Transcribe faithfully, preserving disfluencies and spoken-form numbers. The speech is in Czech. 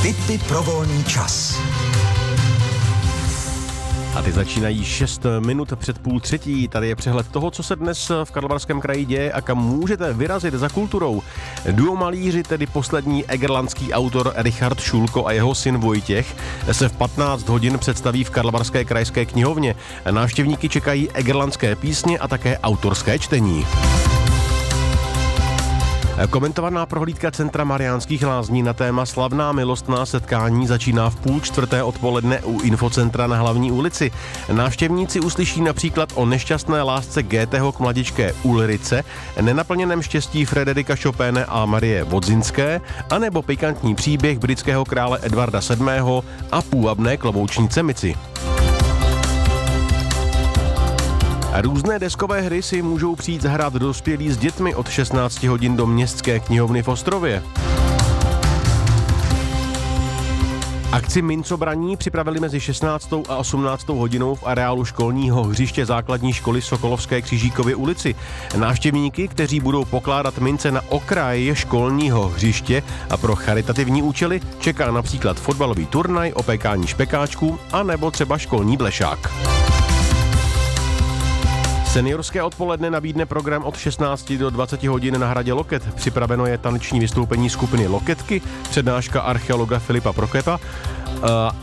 Tipy pro volný čas. A ty začínají šest minut před půl třetí. Tady je přehled toho, co se dnes v Karlovarském kraji děje a kam můžete vyrazit za kulturou. Duo malíři, tedy poslední egerlandský autor Richard Šulko a jeho syn Vojtěch, se v patnáct hodin představí v Karlovarské krajské knihovně. Návštěvníky čekají egerlandské písně a také autorské čtení. Komentovaná prohlídka Centra Mariánských Lázní na téma Slavná milostná setkání začíná v půl čtvrté odpoledne u Infocentra na Hlavní ulici. Návštěvníci uslyší například o nešťastné lásce Goetheho k mladičké Ulrice, nenaplněném štěstí Frederika Chopina a Marie Vodzinské, anebo pikantní příběh britského krále Edvarda sedmého a půvabné kloboučnice Mici. Různé deskové hry si můžou přijít hrát dospělí s dětmi od šestnácti hodin do Městské knihovny v Ostrově. Akci mincobraní připravili mezi šestnáctou a osmnáctou hodinou v areálu školního hřiště základní školy Sokolovské Křížíkově ulici. Návštěvníky, kteří budou pokládat mince na okraji školního hřiště a pro charitativní účely, čeká například fotbalový turnaj, opékání špekáčků a nebo třeba školní blešák. Seniorské odpoledne nabídne program od šestnácti do dvaceti hodin na hradě Loket. Připraveno je taneční vystoupení skupiny Loketky, přednáška archeologa Filipa Prokepa